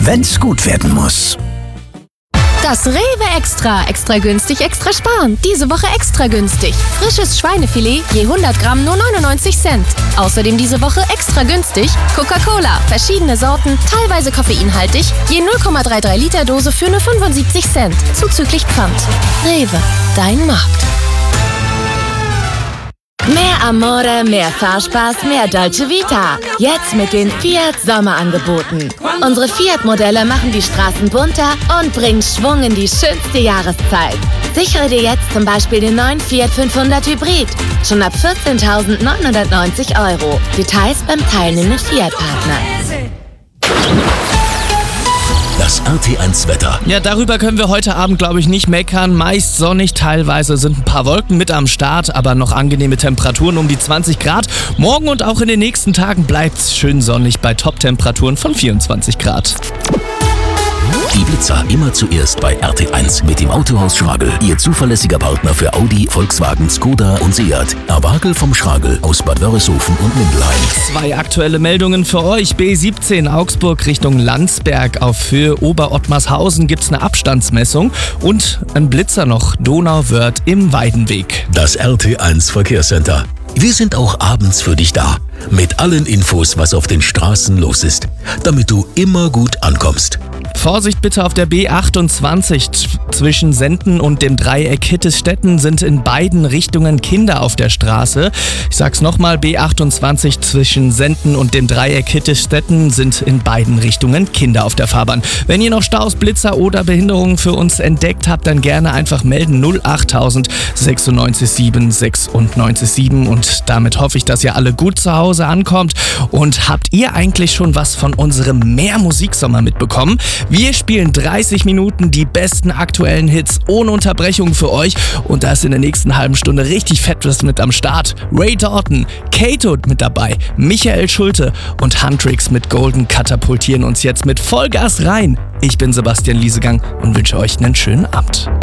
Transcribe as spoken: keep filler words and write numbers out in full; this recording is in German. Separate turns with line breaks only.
wenn's gut werden muss.
Das Rewe Extra. Extra günstig, extra sparen. Diese Woche extra günstig. Frisches Schweinefilet je hundert Gramm nur neunundneunzig Cent. Außerdem diese Woche extra günstig Coca-Cola. Verschiedene Sorten, teilweise koffeinhaltig. Je null Komma dreiunddreißig Liter Dose für nur fünfundsiebzig Cent. Zuzüglich Pfand. Rewe. Dein Markt.
Mehr Amore, mehr Fahrspaß, mehr Dolce Vita. Jetzt mit den Fiat Sommerangeboten. Unsere Fiat-Modelle machen die Straßen bunter und bringen Schwung in die schönste Jahreszeit. Sichere dir jetzt zum Beispiel den neuen Fiat fünfhundert Hybrid. Schon ab vierzehntausendneunhundertneunzig Euro. Details beim teilnehmenden Fiat-Partner.
Das R T eins Wetter.
Ja, darüber können wir heute Abend, glaube ich, nicht meckern. Meist sonnig, teilweise sind ein paar Wolken mit am Start, aber noch angenehme Temperaturen um die zwanzig Grad. Morgen und auch in den nächsten Tagen bleibt's schön sonnig bei Top-Temperaturen von vierundzwanzig Grad.
Die Blitzer immer zuerst bei R T eins mit dem Autohaus Schragel. Ihr zuverlässiger Partner für Audi, Volkswagen, Skoda und Seat. Erwagel vom Schragel aus Bad Wörishofen und Mindelheim.
Zwei aktuelle Meldungen für euch. B siebzehn Augsburg Richtung Landsberg. Auf Höhe Oberottmarshausen gibt's eine Abstandsmessung. Und ein Blitzer noch. Donauwörth im Weidenweg.
Das R T eins Verkehrscenter. Wir sind auch abends für dich da. Mit allen Infos, was auf den Straßen los ist. Damit du immer gut ankommst.
Vorsicht bitte auf der B achtundzwanzig. Zwischen Senden und dem Dreieck Hittesstetten sind in beiden Richtungen Kinder auf der Straße. Ich sag's nochmal, B achtundzwanzig zwischen Senden und dem Dreieck Hittesstetten sind in beiden Richtungen Kinder auf der Fahrbahn. Wenn ihr noch Staus, Blitzer oder Behinderungen für uns entdeckt habt, dann gerne einfach melden null achttausend sechsundneunzig sieben sechsundneunzig sieben und damit hoffe ich, dass ihr alle gut zu Hause ankommt. Und habt ihr eigentlich schon was von unserem Mehr Musiksommer mitbekommen? Wir spielen dreißig Minuten die besten aktuellen Hits ohne Unterbrechung für euch und da ist in der nächsten halben Stunde richtig fett was mit am Start. Ray Dalton, Kato mit dabei, Michael Schulte und Huntrix mit Golden katapultieren uns jetzt mit Vollgas rein. Ich bin Sebastian Liesegang und wünsche euch einen schönen Abend.